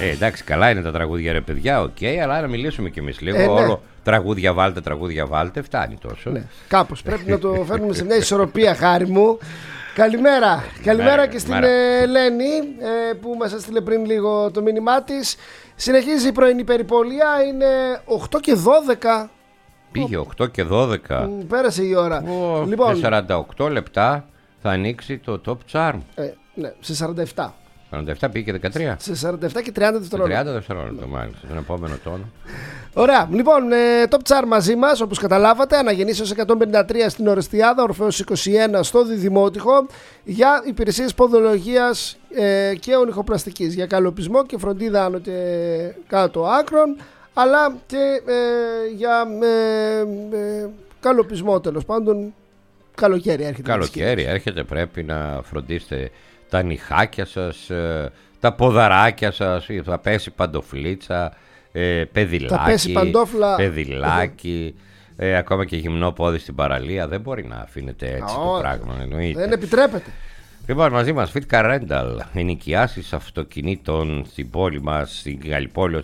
Εντάξει, καλά είναι τα τραγούδια, ρε παιδιά, οκ, αλλά να μιλήσουμε κι εμείς λίγο. Όλο τραγούδια βάλτε, φτάνει τόσο. Ναι. Κάπως πρέπει να το φέρνουμε σε μια ισορροπία, Χάρη μου. Καλημέρα και στην Ελένη που μας έστειλε πριν λίγο το μήνυμά της. Συνεχίζει η πρωινή περιπολία, είναι 8 και 12. Πήγε 8 και 12. Πέρασε η ώρα. Λοιπόν, σε 48 λεπτά θα ανοίξει το Top Charm. Ναι, σε 47. 47 πήγε και 13. Σε 47 και 30 δευτερόλεπτα. 30 δευτερόλεπτα, μάλιστα, στον επόμενο τόνο. Ωραία, λοιπόν, Top Chart μαζί μας, όπως καταλάβατε, Αναγεννήσεως 153 στην Ορεστιάδα, Ορφέως 21 στο Διδημότυχο, για υπηρεσίες ποδολογίας και ονυχοπλαστικής, για καλοπισμό και φροντίδα άνω και κάτω άκρων, αλλά και για καλοπισμό, τέλος πάντων. Καλοκαίρι έρχεται. Καλοκαίρι έρχεται, πρέπει να φροντίσετε τα νυχάκια σας, τα ποδαράκια σας, θα πέσει παντοφλίτσα, παιδιλάκι, ακόμα και γυμνό πόδι στην παραλία. Δεν μπορεί να αφήνετε έτσι το πράγμα, εννοείται. Δεν επιτρέπεται. Λοιπόν, μαζί μας Fit Car Rental, ενοικιάσεις αυτοκινήτων στην πόλη μας, στην Γαλλιπόλαιο,